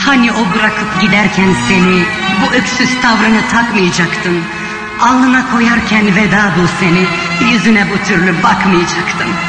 Hani o bırakıp giderken seni, bu öksüz tavrını takmayacaktın. Alnına koyarken veda bu seni, yüzüne bu türlü bakmayacaktın.